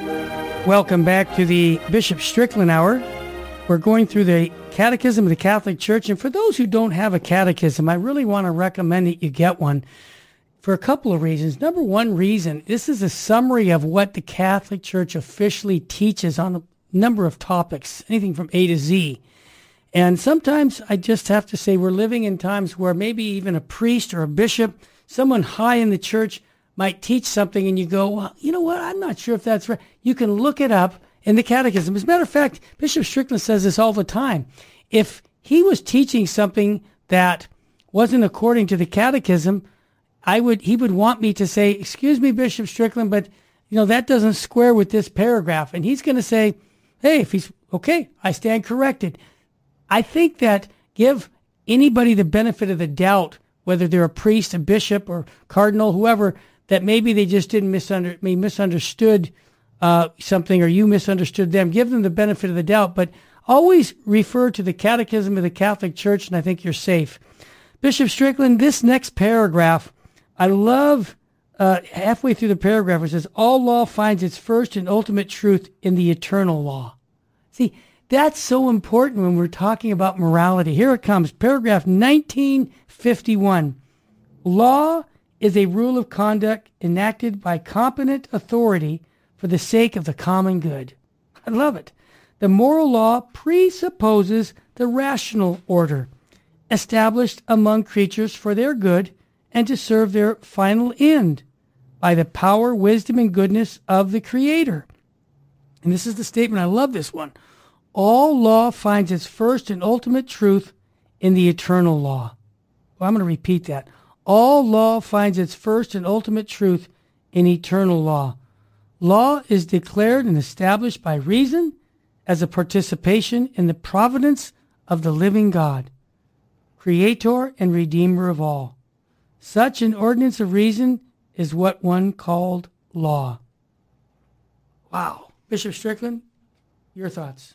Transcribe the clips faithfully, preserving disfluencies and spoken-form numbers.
Welcome back to the Bishop Strickland Hour. We're going through the Catechism of the Catholic Church, and for those who don't have a catechism, I really want to recommend that you get one for a couple of reasons. Number one reason, this is a summary of what the Catholic Church officially teaches on a number of topics, anything from A to Z. And sometimes I just have to say we're living in times where maybe even a priest or a bishop, someone high in the church, might teach something and you go, well, you know what, I'm not sure if that's right. You can look it up in the Catechism. As a matter of fact, Bishop Strickland says this all the time. If he was teaching something that wasn't according to the Catechism, I would he would want me to say, excuse me, Bishop Strickland, but you know that doesn't square with this paragraph. And he's going to say, hey, if he's okay, I stand corrected. I think that give anybody the benefit of the doubt, whether they're a priest, a bishop, or cardinal, whoever, that maybe they just didn't misunder, may misunderstood uh, something, or you misunderstood them. Give them the benefit of the doubt, but always refer to the Catechism of the Catholic Church, and I think you're safe. Bishop Strickland, this next paragraph, I love uh, halfway through the paragraph, it says, all law finds its first and ultimate truth in the eternal law. See, that's so important when we're talking about morality. Here it comes, paragraph nineteen fifty-one. Law is a rule of conduct enacted by competent authority for the sake of the common good. I love it. The moral law presupposes the rational order established among creatures for their good and to serve their final end by the power, wisdom, and goodness of the Creator. And this is the statement. I love this one. All law finds its first and ultimate truth in the eternal law. Well, I'm going to repeat that. All law finds its first and ultimate truth in eternal law. Law is declared and established by reason as a participation in the providence of the living God, Creator and Redeemer of all. Such an ordinance of reason is what one called law. Wow. Bishop Strickland, your thoughts?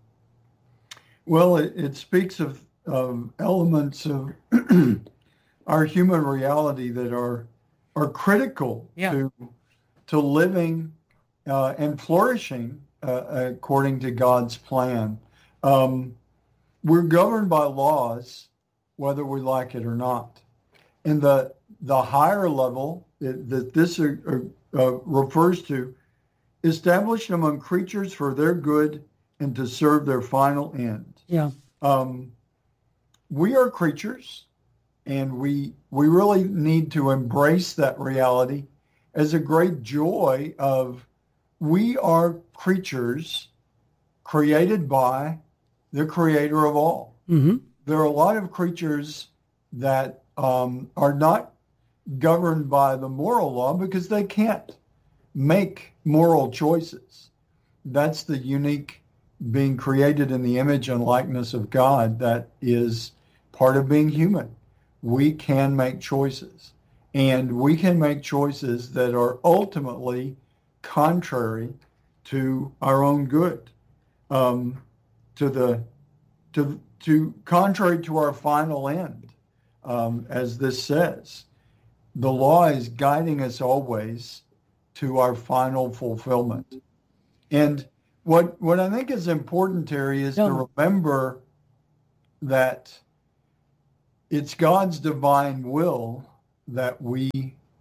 Well, it, it speaks of, of elements of our human reality that are are critical yeah. to to living uh, and flourishing uh, according to God's plan. Um, we're governed by laws, whether we like it or not. And the the higher level that, that this uh, uh, refers to, established among creatures for their good and to serve their final end. Yeah. Um, we are creatures. And we we really need to embrace that reality as a great joy of we are creatures created by the Creator of all. Mm-hmm. There are a lot of creatures that um, are not governed by the moral law because they can't make moral choices. That's the unique being created in the image and likeness of God that is part of being human. We can make choices, and we can make choices that are ultimately contrary to our own good, um, to the to to contrary to our final end, um, as this says. The law is guiding us always to our final fulfillment. And what what I think is important, Terry, is yeah. to remember that it's God's divine will that we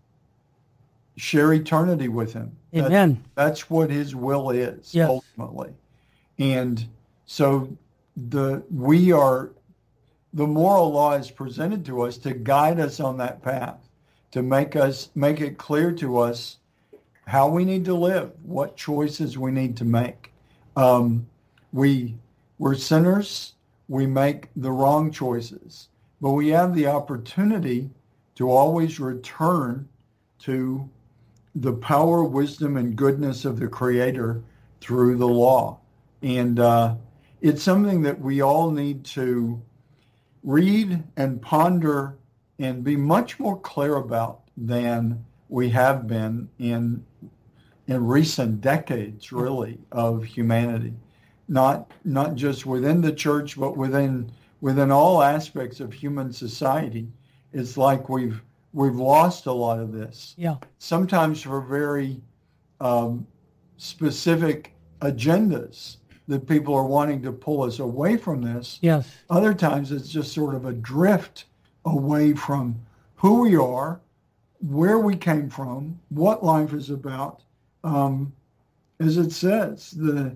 share eternity with him. Amen. That, that's what his will is, yes. ultimately. And so the we are the moral law is presented to us to guide us on that path, to make us make it clear to us how we need to live, what choices we need to make. Um, we we're sinners. We make the wrong choices. But we have the opportunity to always return to the power, wisdom, and goodness of the Creator through the law. And uh, it's something that we all need to read and ponder and be much more clear about than we have been in in recent decades, really, of humanity. Not not just within the church, but within within all aspects of human society. It's like we've we've lost a lot of this. Yeah. Sometimes for very um, specific agendas that people are wanting to pull us away from this. Yes. Other times it's just sort of a drift away from who we are, where we came from, what life is about. Um, as it says, the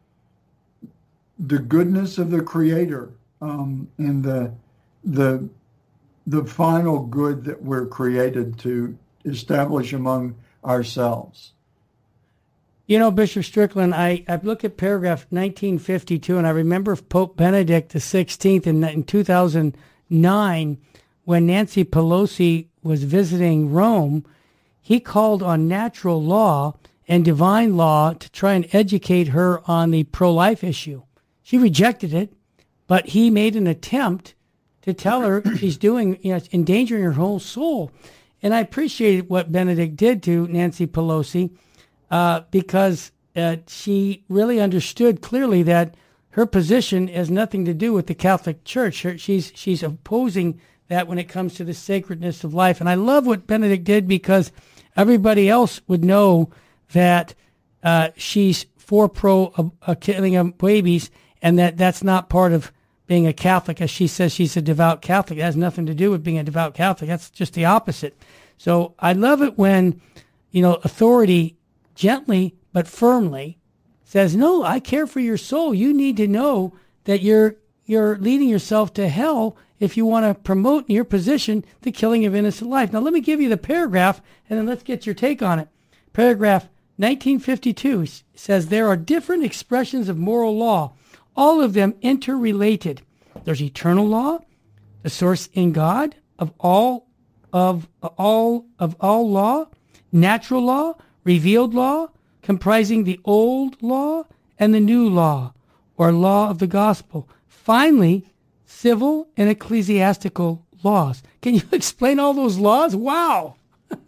the goodness of the Creator, um, and the the the final good that we're created to establish among ourselves. You know, Bishop Strickland, I, I look at paragraph nineteen fifty-two, and I remember Pope Benedict the sixteenth in, in two thousand nine, when Nancy Pelosi was visiting Rome, he called on natural law and divine law to try and educate her on the pro-life issue. She rejected it, but he made an attempt to tell her she's doing, you know, endangering her whole soul. And I appreciated what Benedict did to Nancy Pelosi, uh, because uh, she really understood clearly that her position has nothing to do with the Catholic Church. Her, she's she's opposing that when it comes to the sacredness of life. And I love what Benedict did, because everybody else would know that uh, she's for pro uh, uh, killing of babies, and that that's not part of being a Catholic. As she says, she's a devout Catholic. It has nothing to do with being a devout Catholic. That's just the opposite. So I love it when, you know, authority gently but firmly says, no, I care for your soul. You need to know that you're you're leading yourself to hell if you want to promote in your position the killing of innocent life. Now, let me give you the paragraph, and then let's get your take on it. Paragraph nineteen fifty-two says, there are different expressions of moral law, all of them interrelated. There's eternal law, the source in God of all of all of all law, natural law, revealed law, comprising the old law and the new law, or law of the gospel. Finally, civil and ecclesiastical laws. Can you explain all those laws? Wow.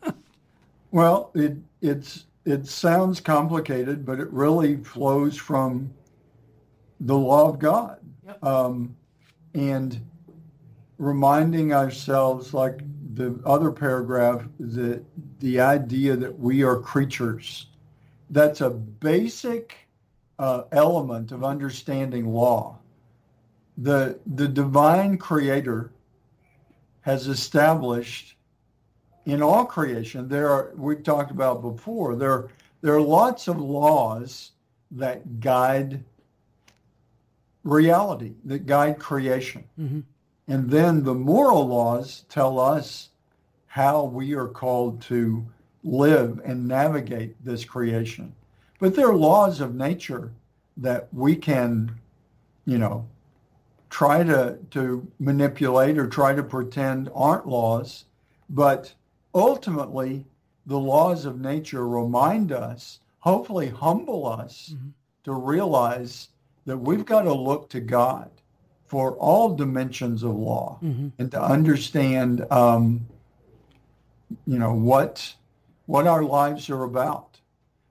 Well, it it's it sounds complicated, but it really flows from the law of God. Yep. Um, and reminding ourselves, like the other paragraph, that the idea that we are creatures. That's a basic uh, element of understanding law. The the divine creator has established in all creation, there are, we've talked about before, there, there are lots of laws that guide reality, that guide creation. Mm-hmm. And then the moral laws tell us how we are called to live and navigate this creation. But there are laws of nature that we can, you know, try to, to manipulate or try to pretend aren't laws. But ultimately, the laws of nature remind us, hopefully humble us, mm-hmm. to realize that we've got to look to God for all dimensions of law, mm-hmm. and to understand, um, you know, what what our lives are about.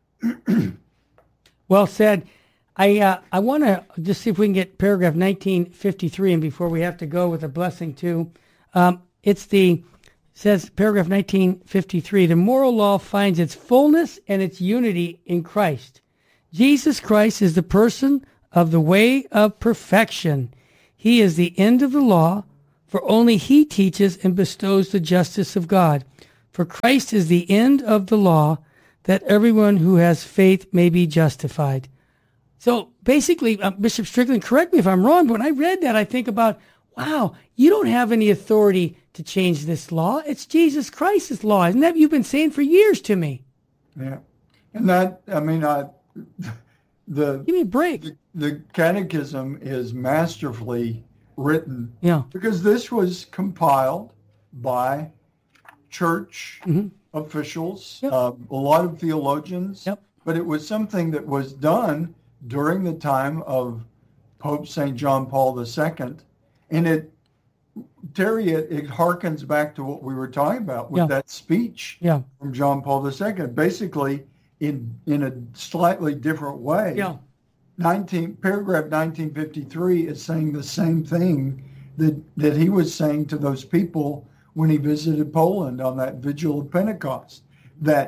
Well said. I uh, I want to just see if we can get paragraph nineteen fifty-three, and before we have to go with a blessing too, um, it's the says paragraph nineteen fifty-three. The moral law finds its fullness and its unity in Christ. Jesus Christ is the person of the way of perfection. He is the end of the law, for only he teaches and bestows the justice of God. For Christ is the end of the law, that everyone who has faith may be justified. So basically, uh, Bishop Strickland, correct me if I'm wrong, but when I read that, I think about, wow, you don't have any authority to change this law. It's Jesus Christ's law. Isn't that what you've been saying for years to me? Yeah. And that, I mean, I, the, give me a break. The, the catechism is masterfully written, yeah, because this was compiled by church mm-hmm. officials, yep. uh, a lot of theologians, yep. but it was something that was done during the time of Pope Saint John Paul the Second. And it, Terry, it, it harkens back to what we were talking about with yeah. that speech yeah. from John Paul the Second, basically in in a slightly different way. Yeah. nineteen paragraph nineteen fifty-three is saying the same thing that, that he was saying to those people when he visited Poland on that vigil of Pentecost, that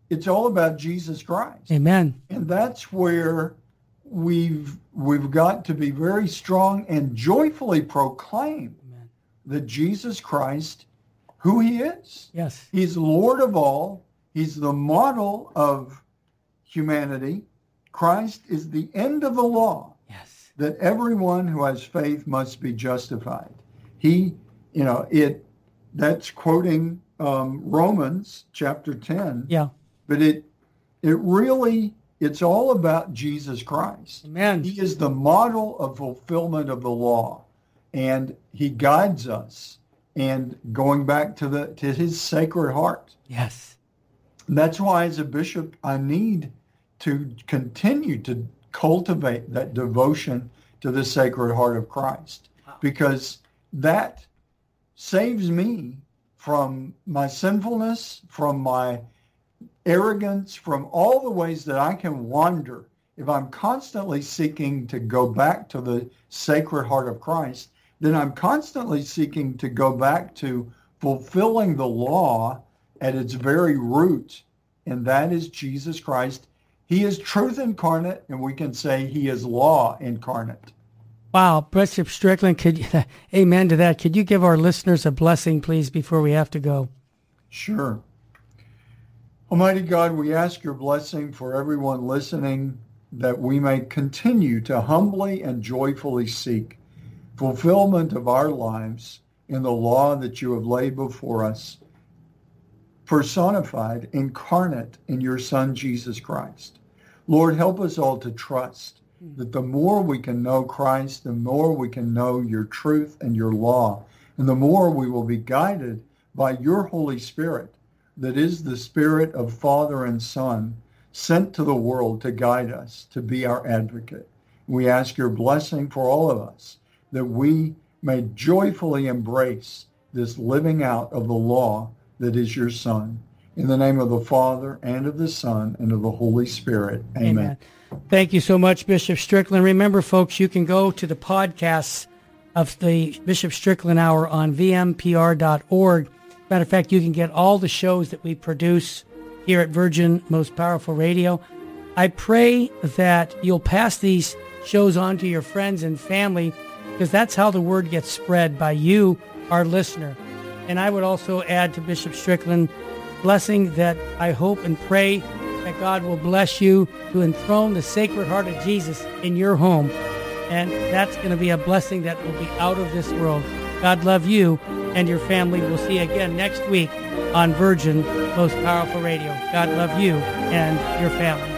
it's all about Jesus Christ. Amen. And that's where we've we've got to be very strong and joyfully proclaim Amen. That Jesus Christ, who he is. Yes. He's Lord of all. He's the model of humanity. Christ is the end of the law. Yes. That everyone who has faith must be justified. He, you know, it that's quoting um, Romans chapter ten. Yeah. But it it really it's all about Jesus Christ. Amen. He is the model of fulfillment of the law, and he guides us. And going back to the to his sacred heart. Yes. And that's why, as a bishop, I need to continue to cultivate that devotion to the Sacred Heart of Christ, wow. because that saves me from my sinfulness, from my arrogance, from all the ways that I can wander. If I'm constantly seeking to go back to the Sacred Heart of Christ, then I'm constantly seeking to go back to fulfilling the law at its very root, and that is Jesus Christ. He is truth incarnate, and we can say he is law incarnate. Wow, Bishop Strickland, could you, amen to that. Could you give our listeners a blessing, please, before we have to go? Sure. Almighty God, we ask your blessing for everyone listening, that we may continue to humbly and joyfully seek fulfillment of our lives in the law that you have laid before us, personified, incarnate in your Son, Jesus Christ. Lord, help us all to trust that the more we can know Christ, the more we can know your truth and your law, and the more we will be guided by your Holy Spirit, that is the Spirit of Father and Son, sent to the world to guide us, to be our advocate. We ask your blessing for all of us, that we may joyfully embrace this living out of the law that is your Son. In the name of the Father, and of the Son, and of the Holy Spirit. Amen. Amen. Thank you so much, Bishop Strickland. Remember, folks, you can go to the podcasts of the Bishop Strickland Hour on v m p r dot org. Matter of fact, you can get all the shows that we produce here at Virgin Most Powerful Radio. I pray that you'll pass these shows on to your friends and family, because that's how the word gets spread, by you, our listener. And I would also add to Bishop Strickland, blessing that I hope and pray that God will bless you to enthrone the Sacred Heart of Jesus in your home. And that's going to be a blessing that will be out of this world. God love you and your family. We'll see you again next week on Virgin Most Powerful Radio. God love you and your family.